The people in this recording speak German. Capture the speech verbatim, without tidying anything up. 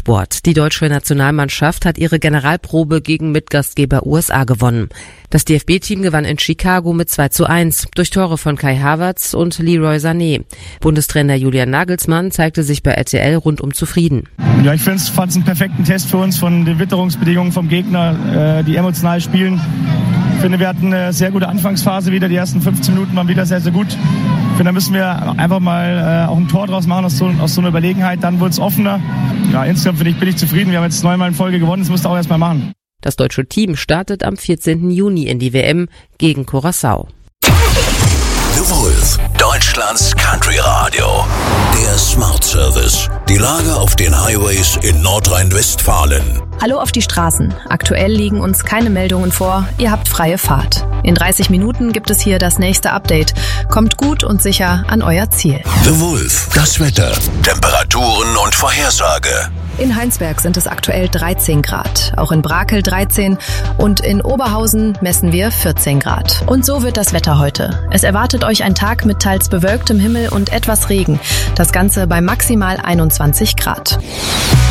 Sport. Die deutsche Nationalmannschaft hat ihre Generalprobe gegen Mitgastgeber U S A gewonnen. Das D F B-Team gewann in Chicago mit zwei zu eins durch Tore von Kai Havertz und Leroy Sané. Bundestrainer Julian Nagelsmann zeigte sich bei R T L rundum zufrieden. Ja, ich fand es einen perfekten Test für uns von den Witterungsbedingungen vom Gegner, die emotional spielen. Ich finde, wir hatten eine sehr gute Anfangsphase wieder. Die ersten fünfzehn Minuten waren wieder sehr, sehr gut. Ich finde, da müssen wir einfach mal äh, auch ein Tor draus machen aus so, aus so einer Überlegenheit. Dann wird es offener. Ja, insgesamt finde ich, bin ich zufrieden. Wir haben jetzt neunmal in Folge gewonnen. Das musst du auch erst mal machen. Das deutsche Team startet am vierzehnten Juni in die W M gegen Curaçao. The Wolf, Deutschlands Country Radio. Der Smart Service. Die Lage auf den Highways in Nordrhein-Westfalen. Hallo auf die Straßen. Aktuell liegen uns keine Meldungen vor. Ihr habt freie Fahrt. In dreißig Minuten gibt es hier das nächste Update. Kommt gut und sicher an euer Ziel. The Wolf, das Wetter, Temperaturen und Vorhersage. In Heinsberg sind es aktuell dreizehn Grad, auch in Brakel dreizehn und in Oberhausen messen wir vierzehn Grad. Und so wird das Wetter heute. Es erwartet euch ein Tag mit teils bewölktem Himmel und etwas Regen. Das Ganze bei maximal einundzwanzig Grad.